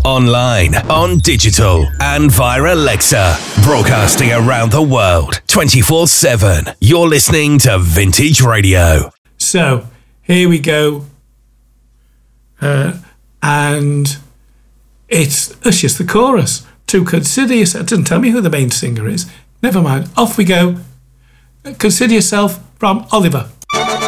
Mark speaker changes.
Speaker 1: online, on digital, and via Alexa. Broadcasting around the world, 24/7. You're listening to Vintage Radio.
Speaker 2: So, here we go. And it's just the chorus. To consider yourself. It doesn't tell me who the main singer is. Never mind. Off we go. Consider yourself from Oliver.